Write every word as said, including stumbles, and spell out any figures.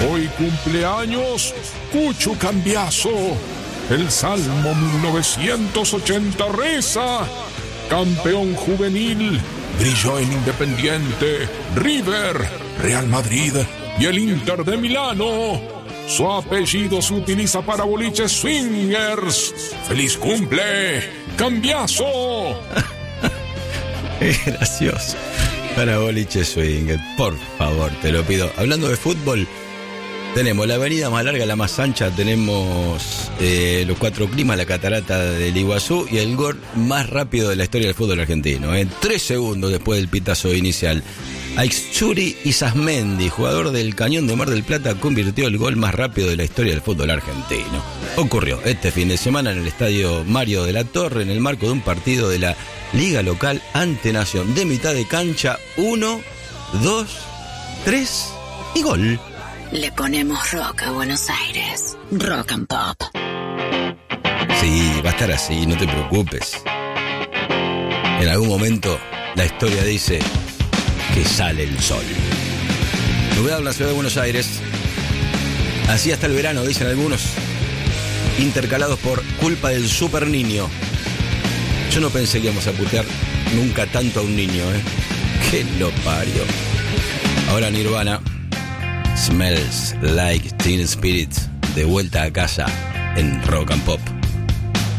Hoy cumpleaños Cucho Cambiaso. El Salmo mil novecientos ochenta reza: campeón juvenil, brilló en Independiente, River, Real Madrid y el Inter de Milano. Su apellido se utiliza para boliches swingers. ¡Feliz cumple, Cambiaso! Es gracioso. Para boliche swinger, por favor, te lo pido. Hablando de fútbol, tenemos la avenida más larga, la más ancha, tenemos eh, los cuatro climas, la catarata del Iguazú y el gol más rápido de la historia del fútbol argentino. En eh. tres segundos después del pitazo inicial, Aixuri Isasmendi, jugador del Cañón de Mar del Plata, convirtió el gol más rápido de la historia del fútbol argentino. Ocurrió este fin de semana en el estadio Mario de la Torre, en el marco de un partido de la Liga Local ante Nación. De mitad de cancha, uno, dos, tres y gol. Le ponemos rock a Buenos Aires. Rock and Pop. Sí, va a estar así, no te preocupes. En algún momento la historia dice que sale el sol. Novedad en la ciudad de Buenos Aires. Así hasta el verano, dicen algunos, intercalados por culpa del super niño. Yo no pensé que íbamos a putear nunca tanto a un niño, ¿eh? Que lo parió. Ahora Nirvana, Smells Like Teen Spirit, de vuelta a casa en Rock and Pop.